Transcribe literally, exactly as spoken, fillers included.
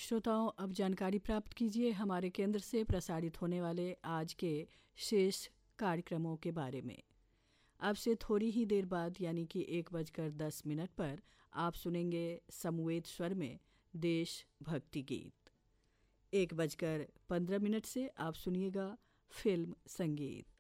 श्रोताओं, अब जानकारी प्राप्त कीजिए हमारे केंद्र से प्रसारित होने वाले आज के शेष कार्यक्रमों के बारे में। अब से थोड़ी ही देर बाद यानी कि एक बजकर दस मिनट पर आप सुनेंगे समवेत स्वर में देश भक्ति गीत। एक बजकर पंद्रह मिनट से आप सुनिएगा फिल्म संगीत।